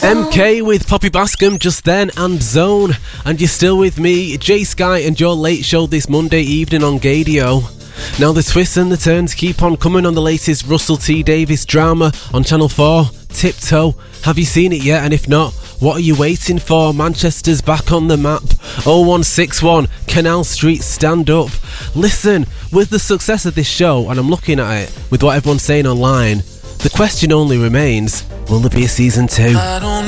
MK with Poppy Bascom just then, and Zone. And you're still with me, Jay Sky, and your late show this Monday evening on Gadio. Now the twists and the turns keep on coming on the latest Russell T Davies drama on Channel 4, Tiptoe. Have you seen it yet? And if not, what are you waiting for? Manchester's back on the map. 0161 Canal Street, stand up. Listen, with the success of this show, and I'm looking at it with what everyone's saying online, the question only remains, will there be a season 2?